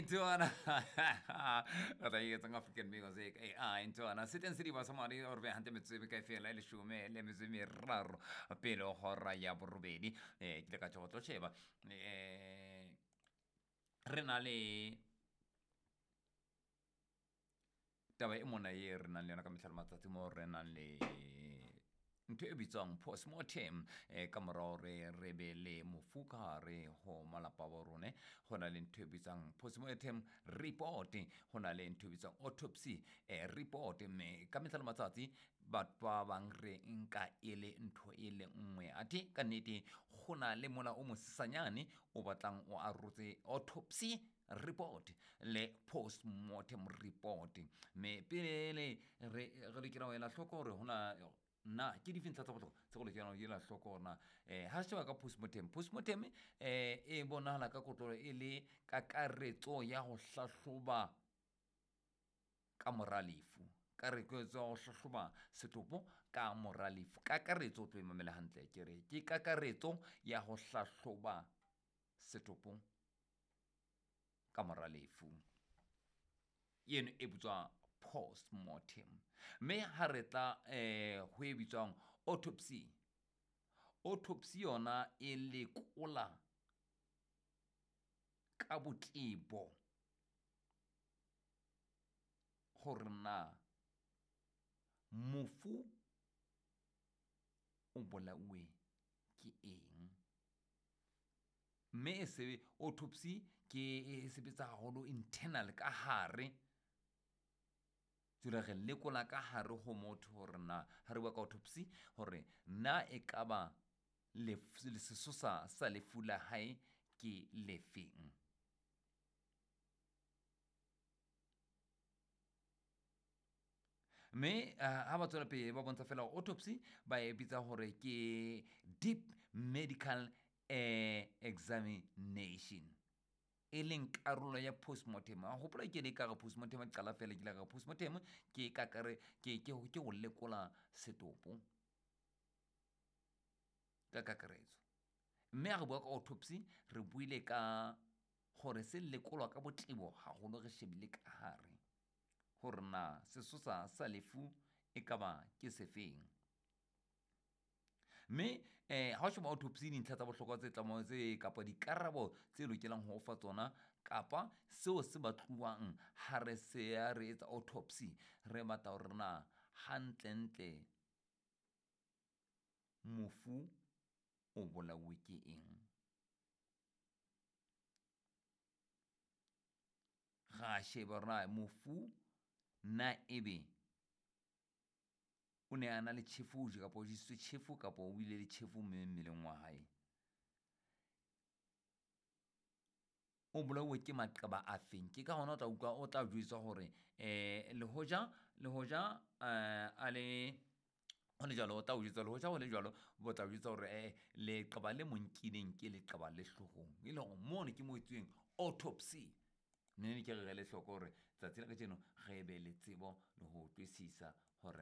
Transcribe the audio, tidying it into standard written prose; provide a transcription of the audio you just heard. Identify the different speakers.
Speaker 1: into ana ga ta yetsa African music into ana siteng se di ba samari or be hante metso be ka fela le shume le metso meraro pele hora ya borobedi ke le ka tshotlo sheba re na le taba e mona ye re nang le yona ka metlha matsatsi mo re nang le ntho e bitswang postmortem ka morao re be le mofukare ho malapa wa rone ho na le ntho e bitswang postmortem report ho na le ntho e bitswang autopsy report me ka metlha matsatsi batho ba bang re nka ele ntho e le nngwe ati ka nnete go na le mola o mosesanyane o batlang o arotse autopsy report le postmortem report me pele re kira wena hloko hore hona na ke di fintla tsa botlhokwa tse go le kena yela hloko na ha se ka postmortem e bonahala ka kotlolo e le kakaretso ya go hlahloba ka moralefu ka re ke tsa go hlahloba setopo ka moralefu kakaretso tlo imamela hantle ke kakaretso ya go hlahloba setopo ka moralefu yeno e butswa postmortem me ha re tla ho e bitswang autopsy yona e lekola ka botebo hore na mofu o bolauwe ke eng me se autopsy ke sebetsa haholo internal ka hare tsela re lekola ka hare ho motho hore na ha re bua ka autopsy hore na e ka ba le sesosa sa lefu la hae ke lefeng me ha ba tswela pele ba bontsha fela autopsy ba e bitsa hore ke deep medical examination e leng karolo ya postmortem a hopola ke le ka ga postmortem a qala fela ke la ga postmortem ke ka kare ke go lekola setopo ka kakaretso mme a bua ka autopsy re buile ka hore se lekolwa ka botebo haholo re shebile ka hare hore na sesosa sa lefu e ka ba ke sefeng me ha o sheba autopsy dintlha tsa bohlokwa tse tlamang tse kapa dikarabo tse lokelang ho fa tsona kapa seo se batluwang ha re se ya re etsa autopsy re batla hore na hantle mofu o bolauwe ke eng ga sheba ra mofu na ebe o ne a na le tjhefu kapa o jisitswe tjhefu kapa o ile le tjhefu mmeleng wa hae o bolauwe ke maqeba a feng ke ka hona o tla jwetsa hore le hoja a le hone jalo o tla o jwetsa le hoja ho le jalo bo tla jwetsa hore le qeba le monkileng ke le qeba le hlohong e le go mone ke mo etsweng autopsy ne ke re le hloko hore tsatsi la ka tseno ge be le tsebo le ho twisisa hore